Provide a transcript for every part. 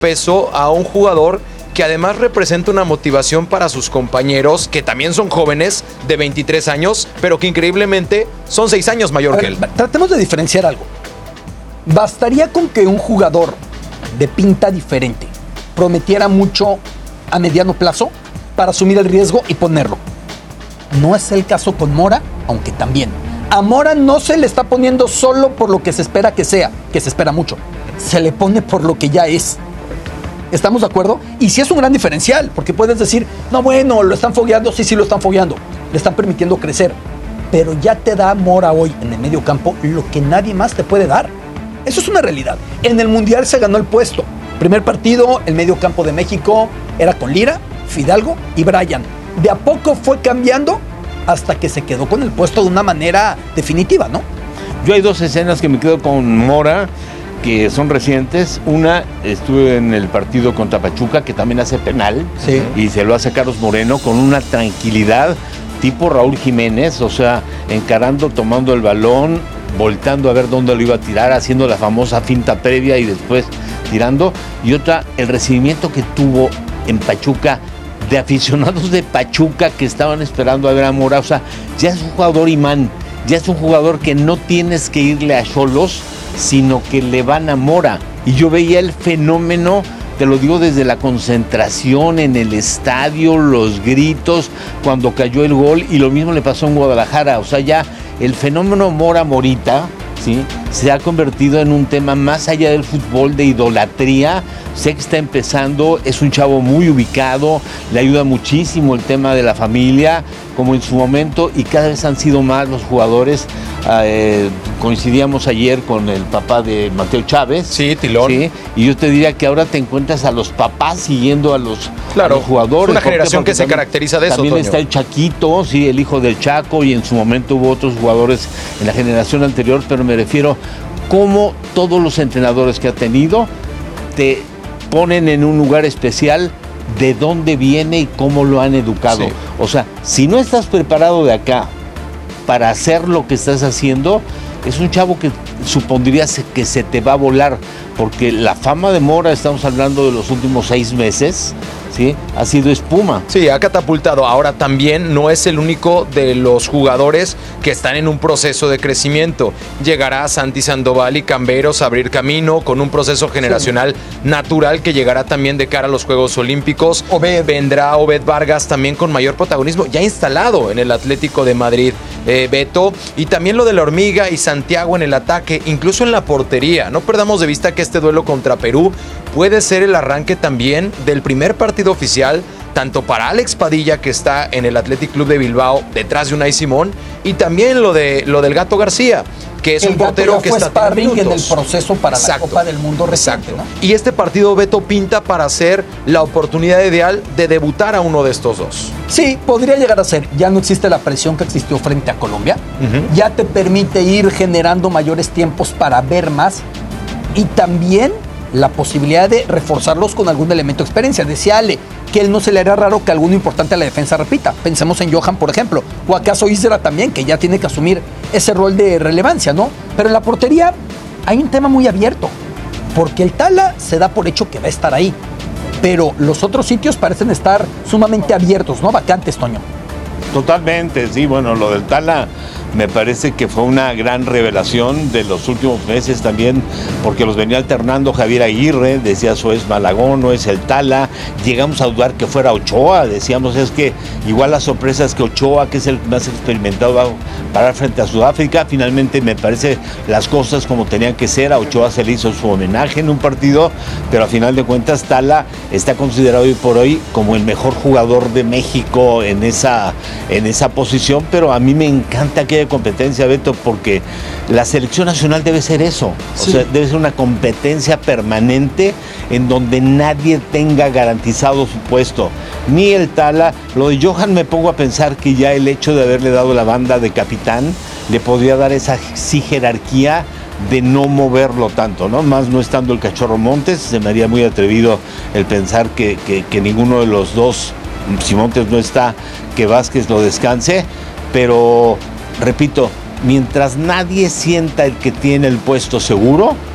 peso a un jugador que además representa una motivación para sus compañeros, que también son jóvenes de 23 años, pero que increíblemente son 6 años mayor que él. Tratemos de diferenciar algo. Bastaría con que un jugador de pinta diferente prometiera mucho a mediano plazo para asumir el riesgo y ponerlo. No es el caso con Mora, aunque también. A Mora no se le está poniendo solo por lo que se espera que sea, que se espera mucho. Se le pone por lo que ya es. ¿Estamos de acuerdo? Y sí es un gran diferencial, porque puedes decir, no, bueno, lo están fogueando, sí lo están fogueando, le están permitiendo crecer, pero ya te da Mora hoy en el medio campo lo que nadie más te puede dar. Eso es una realidad. En el Mundial se ganó el puesto. Primer partido, el medio campo de México era con Lira, Fidalgo y Bryan. De a poco fue cambiando hasta que se quedó con el puesto de una manera definitiva, ¿no? Yo hay 2 escenas que me quedo con Mora, que son recientes. Una, estuve en el partido contra Pachuca, que también hace penal, sí, y se lo hace Carlos Moreno con una tranquilidad tipo Raúl Jiménez, o sea, encarando, tomando el balón, voltando a ver dónde lo iba a tirar, haciendo la famosa finta previa y después tirando. Y otra, el recibimiento que tuvo en Pachuca de aficionados de Pachuca que estaban esperando a ver a Mora. O sea, ya es un jugador imán, ya es un jugador que no tienes que irle a Xolos, sino que le van a Mora. Y yo veía el fenómeno, te lo digo, desde la concentración en el estadio, los gritos cuando cayó el gol, y lo mismo le pasó en Guadalajara. O sea, ya el fenómeno Mora-Morita, ¿sí?, se ha convertido en un tema más allá del fútbol, de idolatría. Sé que está empezando, es un chavo muy ubicado, le ayuda muchísimo el tema de la familia, como en su momento, y cada vez han sido más los jugadores. Coincidíamos ayer con el papá de Mateo Chávez. Sí, Tilón. ¿Sí? Y yo te diría que ahora te encuentras a los papás siguiendo a los Claro, jugadores. es una generación que se caracteriza de eso, También Toño. está el Chaquito, sí, el hijo del Chaco, y en su momento hubo otros jugadores en la generación anterior, pero me refiero cómo todos los entrenadores que ha tenido te ponen en un lugar especial de dónde viene y cómo lo han educado. Sí. O sea, si no estás preparado de acá para hacer lo que estás haciendo, es un chavo que supondrías que se te va a volar, porque la fama de Mora, estamos hablando de los últimos 6 meses, ¿sí?, ha sido espuma. Sí, ha catapultado. Ahora también no es el único de los jugadores que están en un proceso de crecimiento. Llegará Santi Sandoval y Camberos a abrir camino con un proceso generacional natural que llegará también de cara a los Juegos Olímpicos. Vendrá Obed Vargas también con mayor protagonismo, ya instalado en el Atlético de Madrid, Beto. Y también lo de la Hormiga y Santiago en el ataque, incluso en la portería. No perdamos de vista que este duelo contra Perú puede ser el arranque también del primer partido oficial, tanto para Alex Padilla, que está en el Athletic Club de Bilbao detrás de Unai Simón, y también lo del Gato García, que es un portero que está sparring en el proceso para la Copa del Mundo reciente, ¿no? Y este partido, Beto, pinta para ser la oportunidad ideal de debutar a uno de estos dos. Sí, podría llegar a ser. Ya no existe la presión que existió frente a Colombia. Ya te permite ir generando mayores tiempos para ver más, y también la posibilidad de reforzarlos con algún elemento de experiencia. Decía Ale que él no se le haría raro que alguno importante a la defensa repita. Pensemos en Johan, por ejemplo, o acaso Isra también, que ya tiene que asumir ese rol de relevancia, ¿no? Pero en la portería hay un tema muy abierto, porque el Tala se da por hecho que va a estar ahí, pero los otros sitios parecen estar sumamente abiertos, ¿no? Vacantes, Toño. Totalmente, sí, bueno, lo del Tala me parece que fue una gran revelación de los últimos meses también, porque los venía alternando Javier Aguirre, decía eso es Malagón, no es el Tala. Llegamos a dudar que fuera Ochoa, decíamos es que igual la sorpresa es que Ochoa, que es el más experimentado, va a parar frente a Sudáfrica. Finalmente me parece las cosas como tenían que ser. A Ochoa se le hizo su homenaje en un partido, pero a final de cuentas Tala está considerado hoy por hoy como el mejor jugador de México en esa posición. Pero a mí me encanta que competencia, Beto, porque la selección nacional debe ser eso, sí. O sea, debe ser una competencia permanente en donde nadie tenga garantizado su puesto, ni el Tala. Lo de Johan, me pongo a pensar que ya el hecho de haberle dado la banda de capitán le podría dar esa sí jerarquía de no moverlo tanto, ¿no? Más no estando el Cachorro Montes, se me haría muy atrevido el pensar que ninguno de los dos, si Montes no está, que Vázquez lo descanse, pero repito, mientras nadie sienta el que tiene el puesto seguro,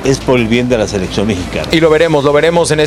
es por el bien de la selección mexicana. Y lo veremos en